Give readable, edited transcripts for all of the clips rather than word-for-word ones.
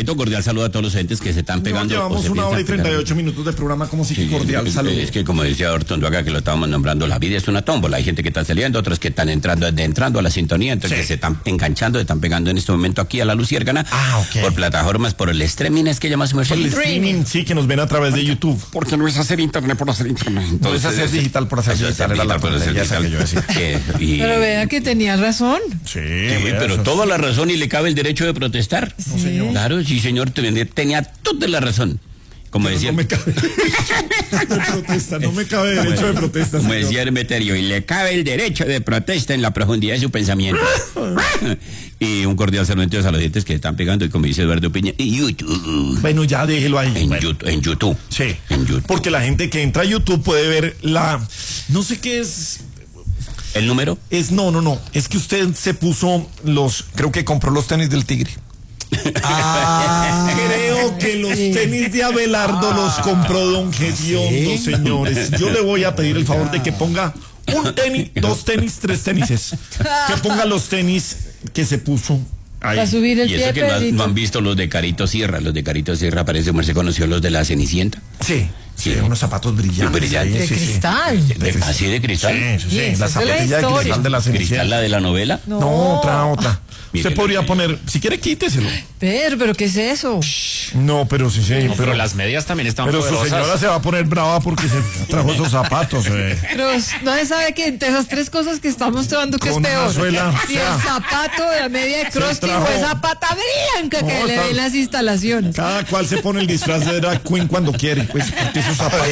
Granito, cordial saludo a todos los oyentes que se están pegando. Llevamos 1 hora y 38 minutos de programa, como si cordial saludo. Es que como decía Orton Duaga, que lo estábamos nombrando, la vida es una tómbola. Hay gente que está saliendo, otros que están entrando a la sintonía, entonces que se están enganchando, se están pegando en este momento aquí a la Luciérgana. Por plataformas, por el streaming, es que llamas el streaming, sí, que nos ven a través de YouTube. Porque no es hacer internet por hacer internet. Entonces, no es hacer digital por hacer digital, era la tontería que yo decía. Pero vea que tenía razón. Sí, pero toda la razón y le cabe el derecho de protestar. No, señor. Claro, sí, señor, tenía toda la razón. Como decía, no me cabe no me cabe derecho de protesta. Como decía Hermeterio, y le cabe el derecho de protesta en la profundidad de su pensamiento. Y un cordial saludo a los dientes que están pegando, y como dice Eduardo Piña, YouTube. Bueno, ya déjelo ahí. En YouTube. Sí. En YouTube. Porque la gente que entra a YouTube puede ver no sé qué es. ¿El número? No. Es que usted se puso creo que compró los tenis del Tigre. Creo que los tenis de Abelardo los compró don Gediondo, señores. Yo le voy a pedir el favor de que ponga un tenis, 2 tenis, 3 tenises. Que ponga los tenis que se puso ahí. Para subir el y eso que no han visto los de Carito Sierra. Los de Carito Sierra, parece que se conoció los de la Cenicienta. Sí, unos zapatos brillantes. De cristal. ¿Así de cristal? Sí. La zapatilla de cristal de la Cenicienta. ¿Cristal la de la novela? No, otra. Usted podría poner, si quiere, quíteselo. Pero ¿qué es eso? No, pero sí. Pero las medias también están Pero poderosas. su señora se va a poner brava porque se trajo esos zapatos. Pero no se sabe que entre esas 3 cosas que está mostrando que es peor. Suela, y el zapato de la media de Krusty o esa pata blanca que le ven las instalaciones. Cada cual se pone el disfraz de drag queen cuando quiere, pues, porque esos zapatos.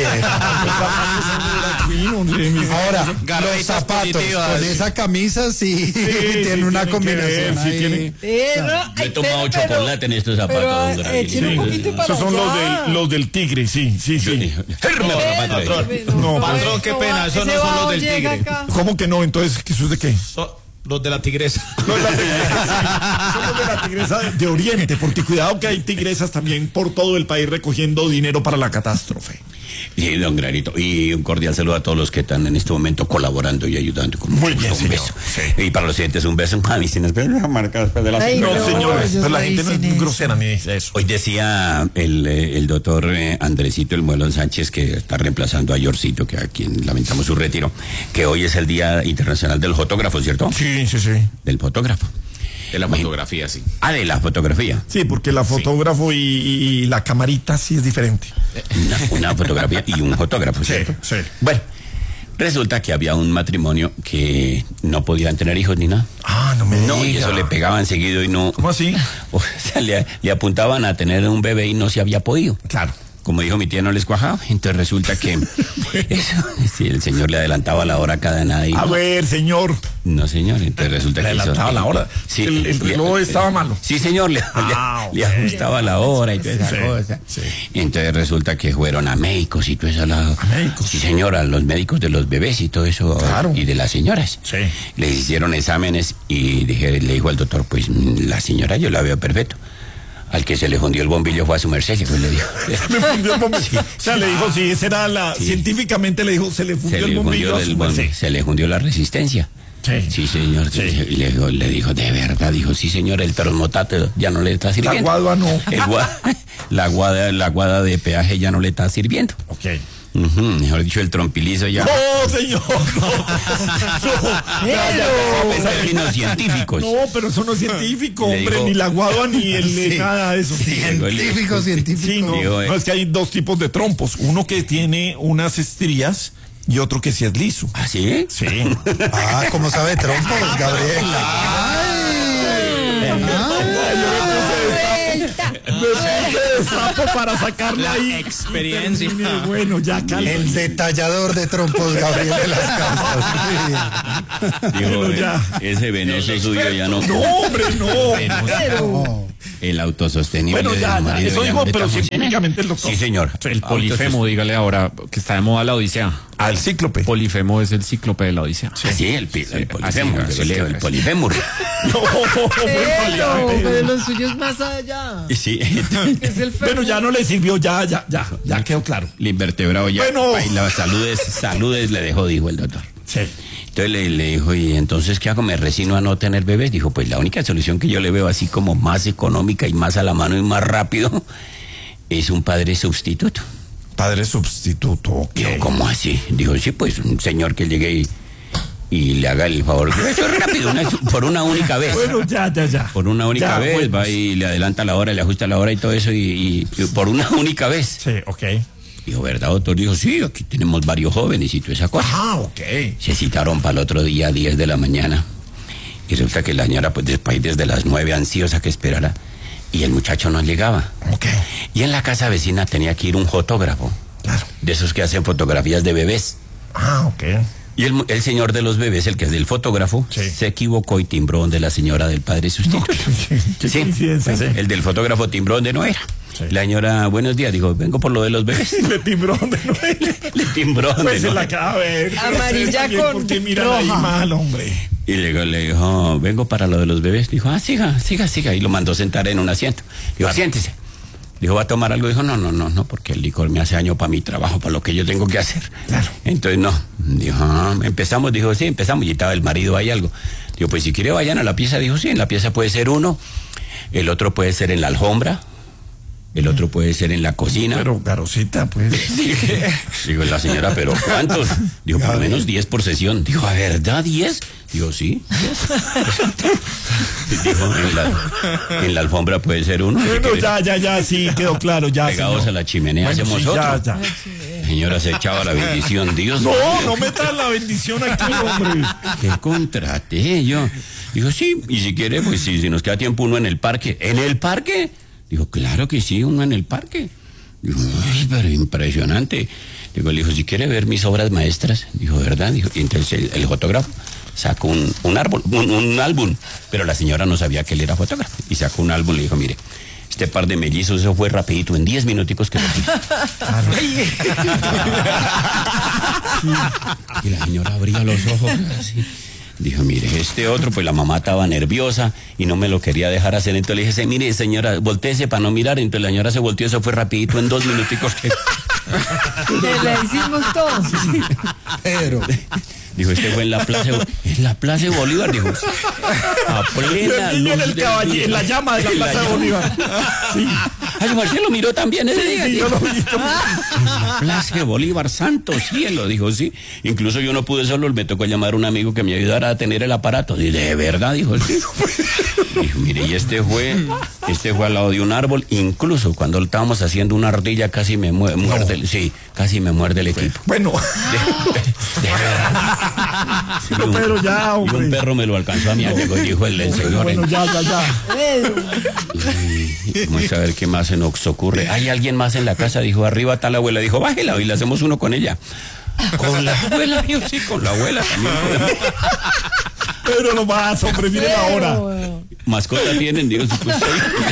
Ahora, los zapatos con esa camisa sí tienen una combinación. Yo he tomado chocolate en estos zapatos. Esos son los del Tigre, sí. Patrón, qué pena, esos no son los del Tigre. ¿Cómo que no? Entonces, ¿eso es de qué? Los de la tigresa. Son los de la tigresa de Oriente, porque cuidado que hay tigresas también por todo el país recogiendo dinero para la catástrofe. Sí, don Granito. Y un cordial saludo a todos los que están en este momento colaborando y ayudando. Muy bien, un beso. Sí. Y para los siguientes, un beso. Mami, sin marcar después de la No, señores, pero la gente no es grosera ni dice eso. Hoy decía el doctor Andresito El Muelón Sánchez, que está reemplazando a Yorcito, que a quien lamentamos su retiro, que hoy es el Día Internacional del Fotógrafo, ¿cierto? Sí. Del fotógrafo. De la fotografía, sí. De la fotografía. Sí, porque la fotógrafo y la camarita sí es diferente. Una fotografía y un fotógrafo, ¿cierto? Sí. Bueno, resulta que había un matrimonio que no podían tener hijos ni nada. No me diga. No, y eso le pegaban seguido y no. ¿Cómo así? O sea, le apuntaban a tener un bebé y no se había podido. Claro. Como dijo mi tía, no les cuajaba. Entonces resulta que el señor le adelantaba la hora cada nada. A ver, señor. No, señor. Entonces resulta que adelantaba la hora. Sí, el reloj estaba malo. Sí, señor. Le ajustaba la hora y toda esa cosa. Sí. Y entonces resulta que fueron a médicos y todo eso. ¿A médicos? Sí, señor, a los médicos de los bebés y todo eso. Claro. Y de las señoras. Sí. Les hicieron exámenes y le dijo al doctor, pues la señora yo la veo perfecto. Al que se le fundió el bombillo fue a su merced, pues le dijo. Me fundió el bombillo. O sea, le dijo, esa era científicamente le dijo, se le fundió el bombillo a su merced. Se le fundió la resistencia. Sí, señor. Sí. Y le dijo, de verdad, dijo, sí, señor, el termotato ya no le está sirviendo. La guada no. La guada de peaje ya no le está sirviendo. Ok. Mejor dicho, el trompilizo ya. ¡No, señor! No, términos científicos. No, pero eso no es científico, hombre, ni la guagua ni nada de eso. Científico. Sí, no, es que hay 2 tipos de trompos. Uno que tiene unas estrías y otro que sí es liso. ¿Ah, sí? Sí. ¿Cómo sabe trompos, Gabriel? Me puse de sapo para sacarla ahí. Experiencia. Bueno, ya calma. El detallador de trompos, Gabriel de las Casas. Digo, ya. Ese venoso suyo ya no. No, hombre, no. El autosostenible. Bueno, ya, eso dijo, pero científicamente el doctor. Sí, señor. El polifemo, dígale ahora, que está de moda la Odisea. Al cíclope. Polifemo es el cíclope de la Odisea. Sí, el polifemo. El polifémur. Pero lo suyo es más allá. Sí. Es el Bueno, ya no le sirvió, ya quedó claro. El invertebrado ya. Bueno. Saludes le dejó, dijo el doctor. Sí. Entonces le dijo, ¿y entonces qué hago? ¿Me resigno a no tener bebés? Dijo, pues la única solución que yo le veo así como más económica y más a la mano y más rápido es un padre sustituto. Padre sustituto, ok. Dijo, ¿cómo así? Dijo, sí, pues un señor que llegue y le haga el favor. Eso es rápido, por una única vez. Bueno, ya. Por una única vez, bueno. va y le adelanta la hora, le ajusta la hora y todo eso, y por una única vez. Sí, ok. Dijo, ¿verdad, doctor? Dijo, sí, aquí tenemos varios jóvenes y toda esa cosa. Ah, ok. Se citaron para el otro día a 10 de la mañana. Y resulta que la señora, pues después desde las 9, ansiosa que esperara. Y el muchacho no llegaba. Ok. Y en la casa vecina tenía que ir un fotógrafo. Claro. De esos que hacen fotografías de bebés. Ah, ok. Y el señor de los bebés, el que es del fotógrafo, Sí. se equivocó y timbró donde la señora del padre sustituto. Qué coincidencia, sí. El del fotógrafo timbró donde no era. Sí. La señora, buenos días, dijo, vengo por lo de los bebés. Le timbró donde no era. Le timbró donde Pues no en la era. cara, a ver. Amarilla con Porque miran ahí roja. mal, hombre. Y le dijo, vengo para lo de los bebés. Dijo, siga. Y lo mandó sentar en un asiento. Dijo, siéntese. Dijo, ¿va a tomar algo? Dijo, no, porque el licor me hace daño para mi trabajo, para lo que yo tengo que hacer. Claro. Entonces, no. Dijo, empezamos. Dijo, sí, empezamos. Y estaba el marido ahí algo. Dijo, pues si quiere vayan a la pieza. Dijo, sí, en la pieza puede ser uno. El otro puede ser en la alfombra. El otro puede ser en la cocina. Pero, Garosita, pues. Digo, la señora, ¿pero cuántos? Dijo, por lo menos 10 por sesión. Dijo, ¿a verdad 10? Digo, sí. 10. Dijo, en la alfombra puede ser uno. Bueno, ya, sí, quedó claro, ya. Pegados señor. a la chimenea Bueno, hacemos sí, otro. ya. Señora, se echaba la bendición. Dios No, mío. no metas la bendición aquí, hombre. ¿Qué contraté yo? Dijo, sí, y si quiere, pues si nos queda tiempo uno en el parque. ¿En el parque? Dijo, claro que sí, uno en el parque. Dijo, ay, pero impresionante. Digo, le dijo, si quiere ver mis obras maestras. Dijo, ¿verdad? Dijo, y entonces el fotógrafo sacó un álbum, pero la señora no sabía que él era fotógrafo. Y sacó un álbum y le dijo, mire, este par de mellizos, eso fue rapidito, en 10 minuticos que lo hizo. Y la señora abría los ojos así. Dijo, mire, este otro, pues la mamá estaba nerviosa y no me lo quería dejar hacer. Entonces le dije, mire, señora, voltéese para no mirar. Entonces la señora se volteó, eso fue rapidito, en 2 minuticos que... Le hicimos todo. Pero Dijo, este fue en la Plaza de Bolívar, dijo. A plena El niño luz en el del caballo, día. en la llama de la En Plaza de llama. Bolívar. Sí, Ay, Marcelo miró también ese día. sí, dijo. yo lo vi. En la Plaza de Bolívar, santo cielo, dijo, sí. Incluso yo no pude solo, me tocó llamar a un amigo que me ayudara a tener el aparato. Y de verdad, dijo, sí. Dijo, mire, y este fue al lado de un árbol. Incluso cuando estábamos haciendo una ardilla, casi me muerde, sí, casi me muerde el equipo. Bueno, De verdad. pero ya, Y un hombre. perro me lo alcanzó a mí, dijo el señor. Bueno, ya. Vamos a ver qué más se nos ocurre. ¿Hay alguien más en la casa? Dijo, arriba está la abuela. Dijo, bájela y le hacemos uno con ella. ¿Con la abuela? Yo sí, con la abuela también. Pero no más, hombre, miren ahora. ¿Mascota tienen? Digo, sí, pues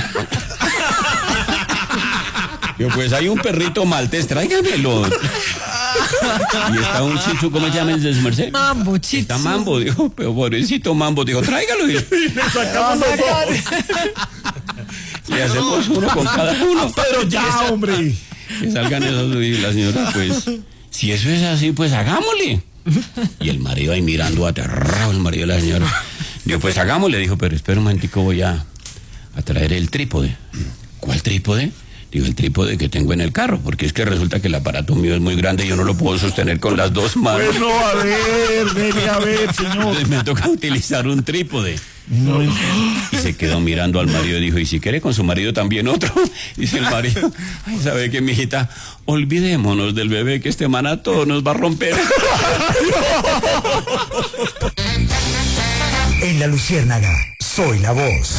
Digo, pues hay un perrito maltés, tráigamelo. Y está un chichu, ¿cómo se llama el merced? Mambo, chichu. Está Mambo, dijo, pero pobrecito Mambo, dijo, tráigalo. Y Le sacamos los ojos. le hacemos uno con cada uno. Pero ya, hombre. Que salgan esos y la señora, pues, si eso es así, pues hagámosle. Y el marido ahí mirando aterrado, el marido de la señora. Dijo, pues hagámosle, dijo, pero espera un momentico, voy a traer el trípode. ¿Cuál trípode? Digo, el trípode que tengo en el carro, porque es que resulta que el aparato mío es muy grande y yo no lo puedo sostener con las dos manos. Bueno, a ver, señor. Entonces me toca utilizar un trípode. Y se quedó mirando al marido y dijo, ¿y si quiere con su marido también otro? Dice el marido, ay, ¿sabe qué, mijita? Olvidémonos del bebé, que este maná todo nos va a romper. En La Luciérnaga, soy la voz.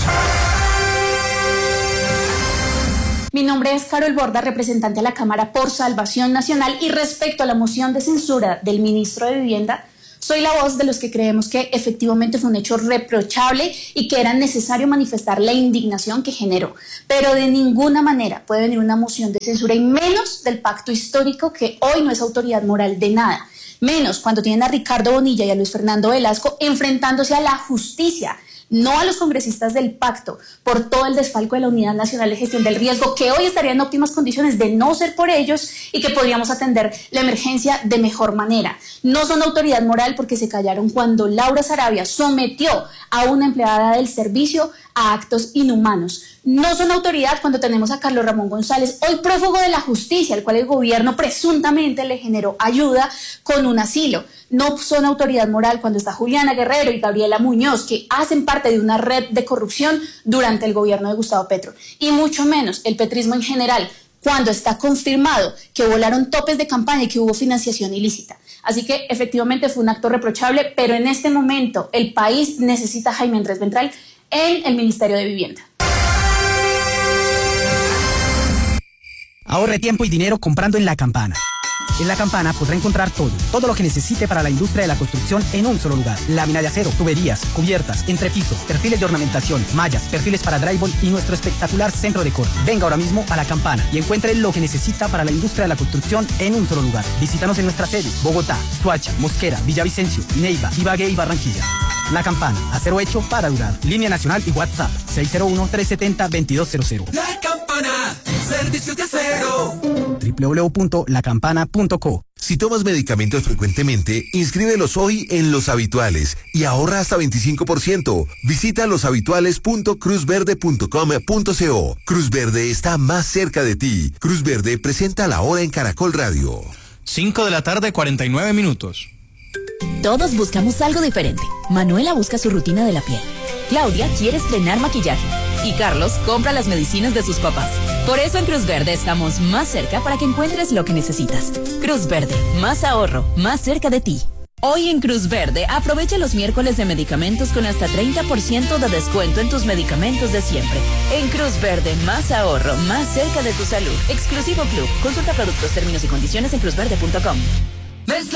Mi nombre es Carol Borda, representante a la Cámara por Salvación Nacional, y respecto a la moción de censura del ministro de Vivienda, soy la voz de los que creemos que efectivamente fue un hecho reprochable y que era necesario manifestar la indignación que generó. Pero de ninguna manera puede venir una moción de censura, y menos del pacto histórico, que hoy no es autoridad moral de nada. Menos cuando tienen a Ricardo Bonilla y a Luis Fernando Velasco enfrentándose a la justicia, no a los congresistas del pacto, por todo el desfalco de la Unidad Nacional de Gestión del Riesgo, que hoy estaría en óptimas condiciones de no ser por ellos y que podríamos atender la emergencia de mejor manera. No son autoridad moral porque se callaron cuando Laura Sarabia sometió a una empleada del servicio a actos inhumanos. No son autoridad cuando tenemos a Carlos Ramón González, hoy prófugo de la justicia, al cual el gobierno presuntamente le generó ayuda con un asilo. No son autoridad moral cuando está Juliana Guerrero y Gabriela Muñoz, que hacen parte de una red de corrupción durante el gobierno de Gustavo Petro. Y mucho menos el petrismo en general, cuando está confirmado que volaron topes de campaña y que hubo financiación ilícita. Así que efectivamente fue un acto reprochable, pero en este momento el país necesita a Jaime Andrés Ventral en el Ministerio de Vivienda. Ahorre tiempo y dinero comprando en La Campana. En La Campana podrá encontrar todo lo que necesite para la industria de la construcción en un solo lugar. Lámina de acero, tuberías, cubiertas, entrepiso, perfiles de ornamentación, mallas, perfiles para drywall y nuestro espectacular centro de corte. Venga ahora mismo a La Campana y encuentre lo que necesita para la industria de la construcción en un solo lugar. Visítanos en nuestras sedes: Bogotá, Soacha, Mosquera, Villavicencio, Neiva, Ibagué y Barranquilla. La Campana, acero hecho para durar. Línea nacional y WhatsApp 601-370-2200. La Campana, servicios de acero. www.lacampana.co. Si tomas medicamentos frecuentemente, inscríbelos hoy en Los Habituales y ahorra hasta 25%. Visita loshabituales.cruzverde.com.co. Cruz Verde está más cerca de ti. Cruz Verde presenta La Hora en Caracol Radio. 5:49 p.m. Todos buscamos algo diferente. Manuela busca su rutina de la piel. Claudia quiere estrenar maquillaje. Y Carlos compra las medicinas de sus papás. Por eso en Cruz Verde estamos más cerca para que encuentres lo que necesitas. Cruz Verde, más ahorro, más cerca de ti. Hoy en Cruz Verde, aprovecha los miércoles de medicamentos con hasta 30% de descuento en tus medicamentos de siempre. En Cruz Verde, más ahorro, más cerca de tu salud. Exclusivo Club. Consulta productos, términos y condiciones en cruzverde.com.